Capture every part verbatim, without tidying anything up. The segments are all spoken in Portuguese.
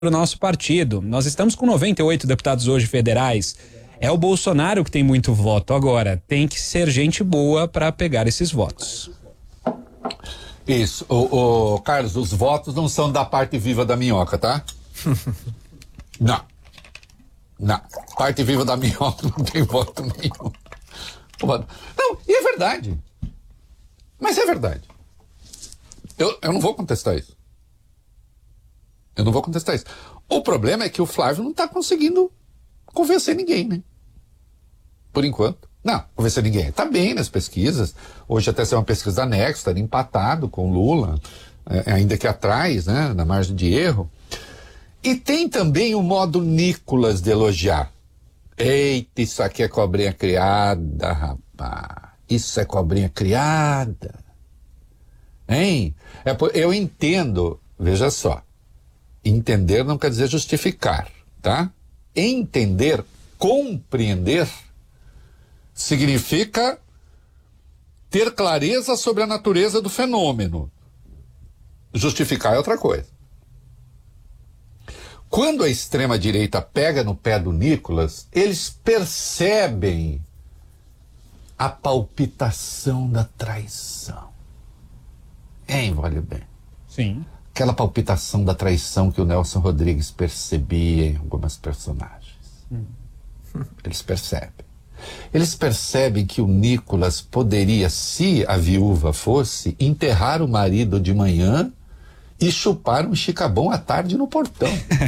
o nosso partido. Nós estamos com noventa e oito deputados hoje federais. É o Bolsonaro que tem muito voto agora. Tem que ser gente boa para pegar esses votos. Isso. O, o Carlos, os votos não são da parte viva da minhoca, tá? Não. Não. Parte viva da minhoca não tem voto nenhum. Não, e é verdade. Mas é verdade. Eu, eu não vou contestar isso. Eu não vou contestar isso. O problema é que o Flávio não está conseguindo convencer ninguém, né? Por enquanto. Não, convencer ninguém. Está bem nas pesquisas. Hoje até saiu uma pesquisa da Nexo, está empatado com Lula, é, ainda que atrás, né? Na margem de erro. E tem também o modo Nicolas de elogiar. Eita, isso aqui é cobrinha criada, rapaz. Isso é cobrinha criada. Hein? É, eu entendo, veja só. Entender não quer dizer justificar, tá? Entender, compreender, significa ter clareza sobre a natureza do fenômeno. Justificar é outra coisa. Quando a extrema-direita pega no pé do Nicolas, eles percebem a palpitação da traição. Hein, vale bem? Sim. Aquela palpitação da traição que o Nelson Rodrigues percebia em algumas personagens. Hum. Eles percebem. Eles percebem que o Nicolas poderia, se a viúva fosse, enterrar o marido de manhã e chupar um chicabom à tarde no portão.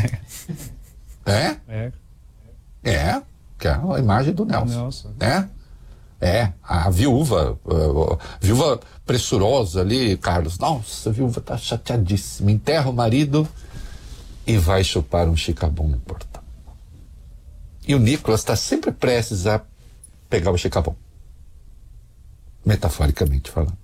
É? É. É, que é a imagem do Nelson. Nelson. É? É, a viúva, a, a viúva pressurosa ali, Carlos. Nossa, a viúva tá chateadíssima. Enterra o marido e vai chupar um chicabom no portão. E o Nicolas está sempre prestes a pegar o chicabom. Metaforicamente falando.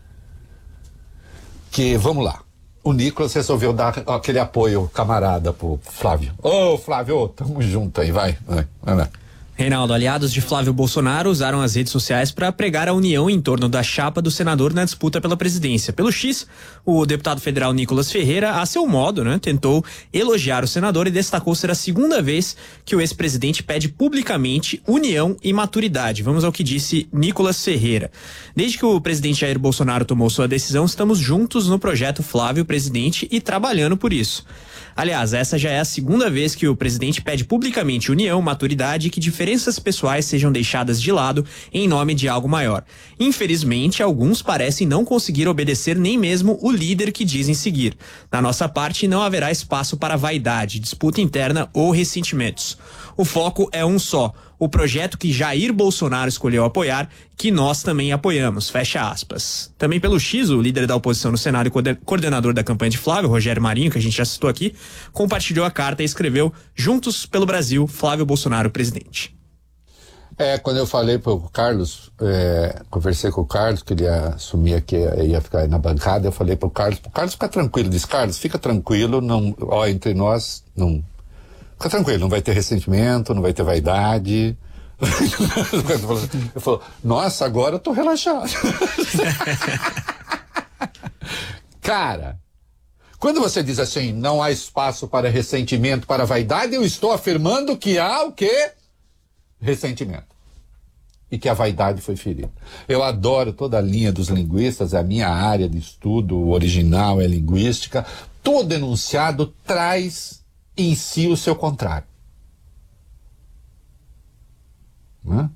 Que, vamos lá. O Nicolas resolveu dar aquele apoio camarada pro Flávio. Ô, Flávio, tamo junto aí, vai. Vai, vai lá. Reinaldo, aliados de Flávio Bolsonaro usaram as redes sociais para pregar a união em torno da chapa do senador na disputa pela presidência. Pelo X, o deputado federal Nicolas Ferreira, a seu modo, né, tentou elogiar o senador e destacou ser a segunda vez que o ex-presidente pede publicamente união e maturidade. Vamos ao que disse Nicolas Ferreira. Desde que o presidente Jair Bolsonaro tomou sua decisão, estamos juntos no projeto Flávio Presidente e trabalhando por isso. Aliás, essa já é a segunda vez que o presidente pede publicamente união, maturidade e que diferenças pessoais sejam deixadas de lado em nome de algo maior. Infelizmente, alguns parecem não conseguir obedecer nem mesmo o líder que dizem seguir. Da nossa parte, não haverá espaço para vaidade, disputa interna ou ressentimentos. O foco é um só, o projeto que Jair Bolsonaro escolheu apoiar, que nós também apoiamos, fecha aspas. Também pelo X, o líder da oposição no Senado e coordenador da campanha de Flávio, Rogério Marinho, que a gente já citou aqui, compartilhou a carta e escreveu: Juntos pelo Brasil, Flávio Bolsonaro, presidente. É, quando eu falei pro Carlos, é, conversei com o Carlos, que ele ia assumir aqui, ia ficar aí na bancada, eu falei pro Carlos, pro Carlos fica tranquilo, disse, Carlos, fica tranquilo, não, ó, entre nós, não, fica tranquilo, não vai ter ressentimento, não vai ter vaidade. Eu falo, nossa, agora eu tô relaxado. Cara, quando você diz assim, não há espaço para ressentimento, para vaidade, eu estou afirmando que há o quê? Ressentimento. E que a vaidade foi ferida. Eu adoro toda a linha dos linguistas, é a minha área de estudo original é linguística. Todo enunciado traz em si o seu contrário. Hã?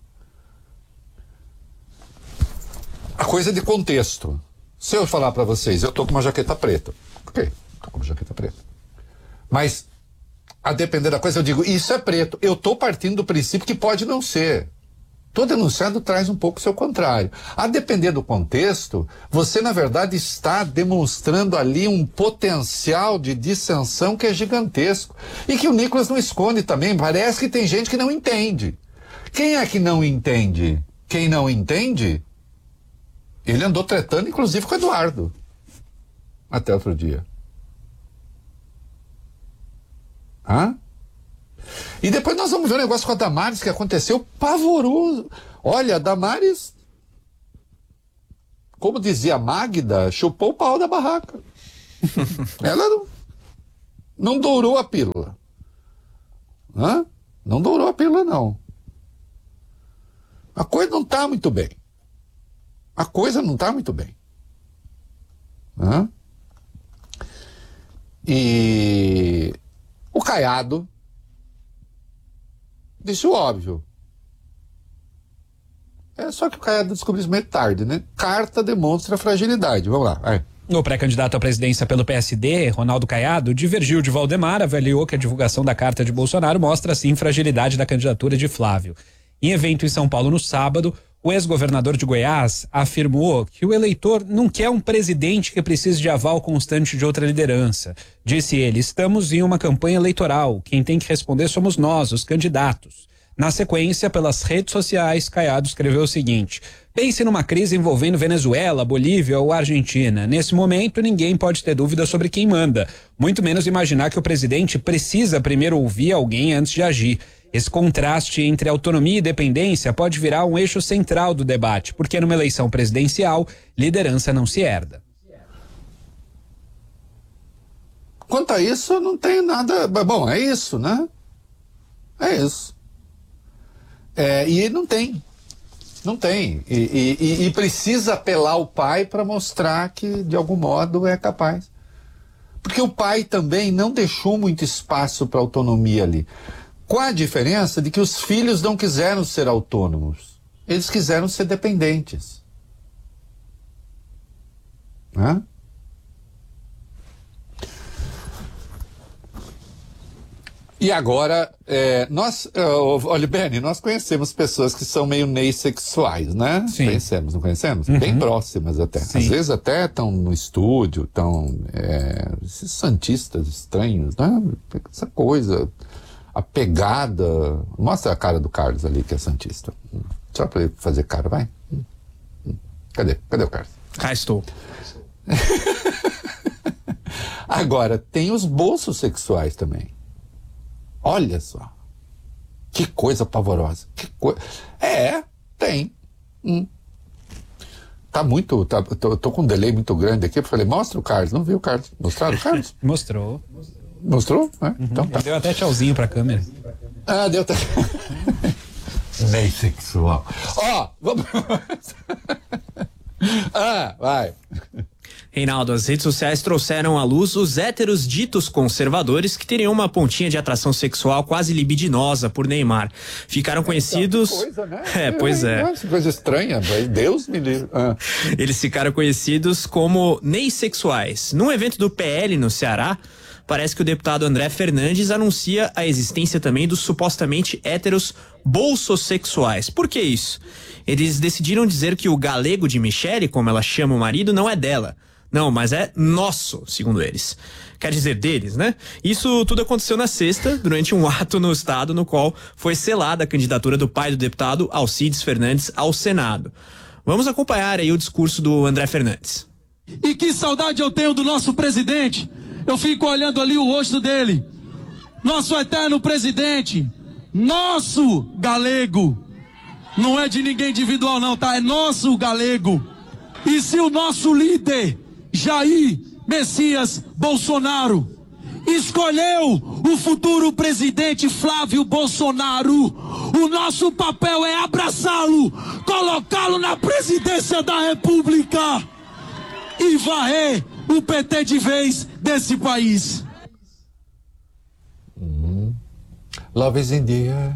A coisa de contexto. Se eu falar para vocês, eu tô com uma jaqueta preta. Ok, tô com uma jaqueta preta. Mas, a depender da coisa, eu digo, isso é preto. Eu tô partindo do princípio que pode não ser. Todo enunciado traz um pouco o seu contrário. A depender do contexto, você, na verdade, está demonstrando ali um potencial de dissensão que é gigantesco. E que o Nicolas não esconde também. Parece que tem gente que não entende. Quem é que não entende? Quem não entende, ele andou tretando, inclusive, com o Eduardo. Até outro dia. Hã? E depois nós vamos ver o negócio com a Damares que aconteceu pavoroso. Olha, a Damares, como dizia a Magda, chupou o pau da barraca. Ela não... Não dourou a pílula. Hã? Não dourou a pílula, não. A coisa não está muito bem. A coisa não está muito bem. Hã? E o Caiado disse o óbvio. É só que o Caiado descobriu isso meio tarde, né? Carta demonstra fragilidade. Vamos lá, vai. O pré-candidato à presidência pelo P S D, Ronaldo Caiado, divergiu de Valdemar, avaliou que a divulgação da carta de Bolsonaro mostra, sim, fragilidade da candidatura de Flávio. Em evento em São Paulo no sábado, o ex-governador de Goiás afirmou que o eleitor não quer um presidente que precise de aval constante de outra liderança. Disse ele, estamos em uma campanha eleitoral, quem tem que responder somos nós, os candidatos. Na sequência, pelas redes sociais, Caiado escreveu o seguinte: pense numa crise envolvendo Venezuela, Bolívia ou Argentina. Nesse momento, ninguém pode ter dúvida sobre quem manda, muito menos imaginar que o presidente precisa primeiro ouvir alguém antes de agir. Esse contraste entre autonomia e dependência pode virar um eixo central do debate, porque numa eleição presidencial, liderança não se herda. Quanto a isso, não tem nada... Bom, é isso, né? É isso. É, e não tem. Não tem. E, e, e precisa apelar ao pai para mostrar que, de algum modo, é capaz. Porque o pai também não deixou muito espaço para autonomia ali. Com a diferença de que os filhos não quiseram ser autônomos. Eles quiseram ser dependentes. Hã? E agora, é, nós, uh, olha, Benny, nós conhecemos pessoas que são meio neissexuais, né? Sim. Conhecemos, não conhecemos? Uhum. Bem próximas até. Sim. Às vezes até estão no estúdio, estão... É, esses santistas estranhos, né? Essa coisa, a pegada... Mostra a cara do Carlos ali, que é santista. Só para ele fazer cara, vai. Cadê? Cadê o Carlos? Cá estou. Agora, tem os bolsos sexuais também. Olha só, que coisa pavorosa, que coisa... É, tem. Hum. Tá muito, tá, tô, tô com um delay muito grande aqui, eu falei, mostra o Carlos, não viu o Carlos? Mostraram o Carlos? Mostrou. Mostrou? É, Uhum. Então tá. Deu até tchauzinho pra câmera. Ah, deu até... Nem sexual. Ó, vamos... Ah, vai. Reinaldo, as redes sociais trouxeram à luz os héteros ditos conservadores que teriam uma pontinha de atração sexual quase libidinosa por Neymar. Ficaram conhecidos... Que coisa, né? É, pois é. Nossa, coisa estranha, Deus me livre. Ah. Eles ficaram conhecidos como neissexuais. Num evento do P L no Ceará, parece que o deputado André Fernandes anuncia a existência também dos supostamente héteros bolsossexuais. Por que isso? Eles decidiram dizer que o galego de Michele, como ela chama o marido, não é dela. Não, mas é nosso, segundo eles. Quer dizer, deles, né? Isso tudo aconteceu na sexta, durante um ato no estado no qual foi selada a candidatura do pai do deputado, Alcides Fernandes, ao Senado. Vamos acompanhar aí o discurso do André Fernandes. E que saudade eu tenho do nosso presidente. Eu fico olhando ali o rosto dele. Nosso eterno presidente. Nosso galego. Não é de ninguém individual não, tá? É nosso galego. E se o nosso líder... Jair Messias Bolsonaro escolheu o futuro presidente Flávio Bolsonaro, o nosso papel é abraçá-lo, colocá-lo na presidência da República e varrer o P T de vez desse país. Hum. Love is in the air.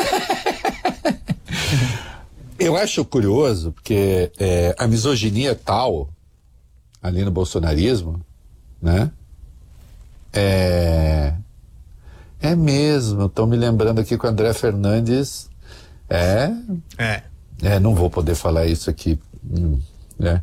Eu acho curioso porque é, a misoginia tal ali no bolsonarismo, né? É, é mesmo, estou me lembrando aqui com o André Fernandes, é, É. é, não vou poder falar isso aqui, hum, né?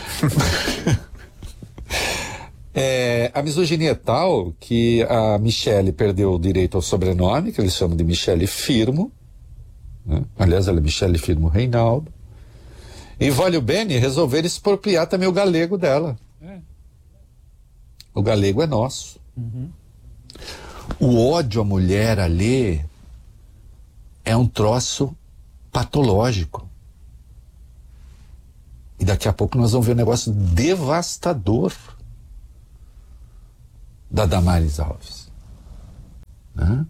É, a misoginia é tal que a Michele perdeu o direito ao sobrenome, que eles chamam de Michele Firmo, né? Aliás, ela é Michele Firmo Reinaldo. E Vólio Bene resolveram expropriar também o galego dela. É. O galego é nosso. Uhum. O ódio à mulher ali é um troço patológico. E daqui a pouco nós vamos ver um negócio devastador. da Damares Alves. Né?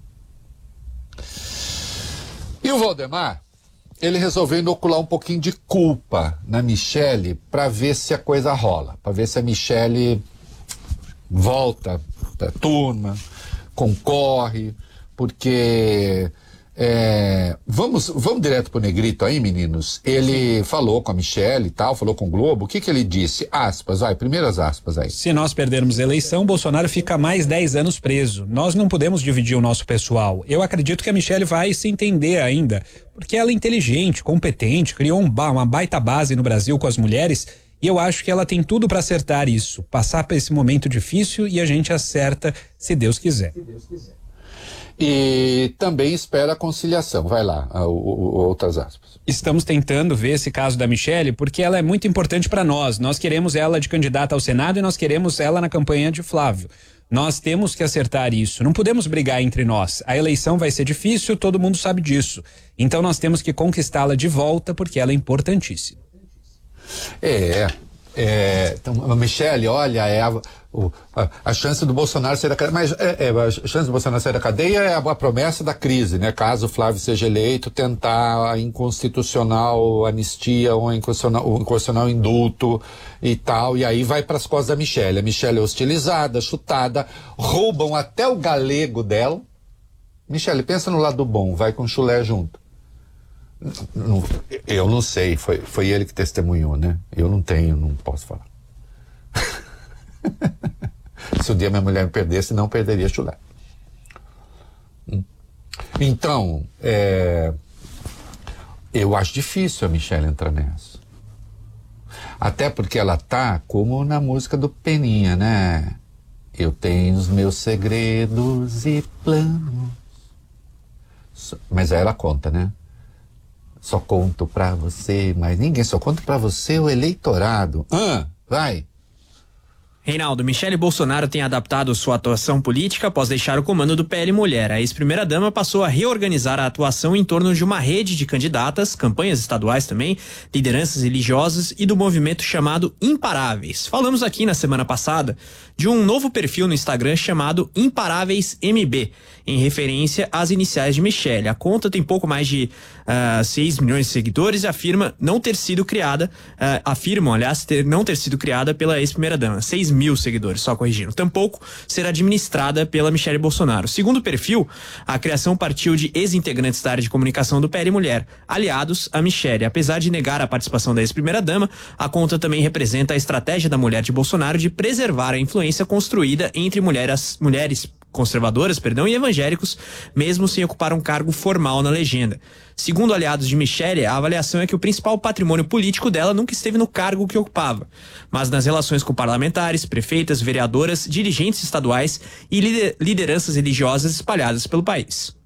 E o Valdemar, ele resolveu inocular um pouquinho de culpa na Michele para ver se a coisa rola, para ver se a Michele volta da turma, concorre, porque é, vamos, vamos direto pro Negrito aí, meninos. Ele Sim. falou com a Michele e tal, falou com o Globo. O que que ele disse? Aspas, vai, primeiras aspas aí. Se nós perdermos a eleição, Bolsonaro fica mais dez anos preso. Nós não podemos dividir o nosso pessoal. Eu acredito que a Michele vai se entender ainda, porque ela é inteligente, competente, criou um ba- uma baita base no Brasil com as mulheres. E eu acho que ela tem tudo para acertar isso, passar por esse momento difícil e a gente acerta se Deus quiser. Se Deus quiser. E também espera a conciliação. Vai lá, o, o, outras aspas. Estamos tentando ver esse caso da Michele porque ela é muito importante para nós. Nós queremos ela de candidata ao Senado e nós queremos ela na campanha de Flávio. Nós temos que acertar isso. Não podemos brigar entre nós. A eleição vai ser difícil, todo mundo sabe disso. Então nós temos que conquistá-la de volta porque ela é importantíssima. É, é, então, Michele, olha, é a, o, a, a chance do Bolsonaro sair da cadeia, mas é, é, a chance do Bolsonaro sair da cadeia é a, a promessa da crise, né? Caso o Flávio seja eleito, tentar a inconstitucional anistia ou a inconstitucional, o inconstitucional indulto e tal, e aí vai para as costas da Michele. A Michele é hostilizada, chutada, roubam até o galego dela. Michele, pensa no lado bom, vai com chulé junto. Não, eu não sei, foi, foi ele que testemunhou, né? Eu não tenho, não posso falar. Se um dia minha mulher me perdesse, não perderia chulé. Então, é, eu acho difícil a Michele entrar nessa. Até porque ela tá como na música do Peninha, né? Eu tenho os meus segredos e planos. Mas aí ela conta, né? Só conto pra você, mas ninguém, só conto pra você o eleitorado. Ah, vai. Reinaldo, Michele Bolsonaro tem adaptado sua atuação política após deixar o comando do P L Mulher. A ex-primeira-dama passou a reorganizar a atuação em torno de uma rede de candidatas, campanhas estaduais também, lideranças religiosas e do movimento chamado Imparáveis. Falamos aqui na semana passada de um novo perfil no Instagram chamado Imparáveis M B, em referência às iniciais de Michele. A conta tem pouco mais de uh, seis milhões de seguidores e afirma não ter sido criada, uh, afirmam, aliás, ter, não ter sido criada pela ex-primeira-dama. seis mil seguidores, só corrigindo. Tampouco será administrada pela Michele Bolsonaro. Segundo o perfil, a criação partiu de ex-integrantes da área de comunicação do P L Mulher, aliados a Michele. Apesar de negar a participação da ex-primeira-dama, a conta também representa a estratégia da mulher de Bolsonaro de preservar a influência construída entre mulheres, mulheres conservadoras, perdão, e evangélicos, mesmo sem ocupar um cargo formal na legenda. Segundo aliados de Michele, a avaliação é que o principal patrimônio político dela nunca esteve no cargo que ocupava, mas nas relações com parlamentares, prefeitas, vereadoras, dirigentes estaduais e lideranças religiosas espalhadas pelo país.